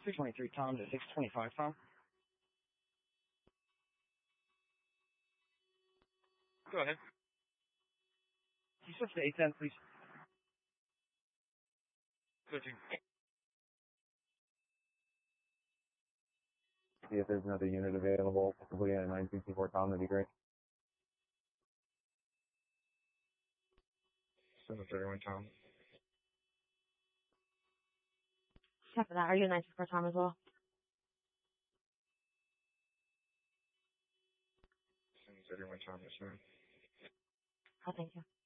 323 Tom to 625 Tom. Go ahead. Can you switch to 810, please? Switching. See if there's another unit available, possibly at 964 Tom, that'd be great. 731 Tom. After that, are you a 964 Tom as well? 731 Tom, yes, ma'am. Oh, thank you.